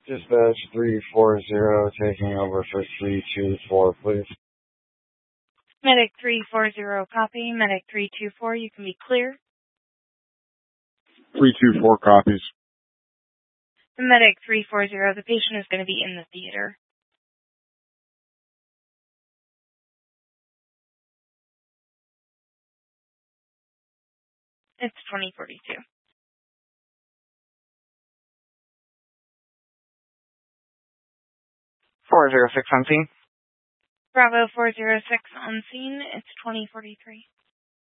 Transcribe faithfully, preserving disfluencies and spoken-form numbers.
Dispatch three four zero, taking over for three two four, please. Medic three four zero, copy. Medic three two four, you can be clear. three two four copies. Medic three four zero, the patient is going to be in the theater. It's twenty forty-two. four zero six on scene. Bravo four zero six on scene, it's twenty forty-three.